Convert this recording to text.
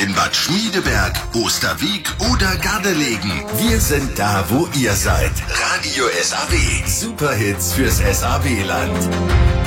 in Bad Schmiedeberg, Osterwieck oder Gardelegen. Wir sind da, wo ihr seid. Radio SAW. Superhits fürs SAW-Land.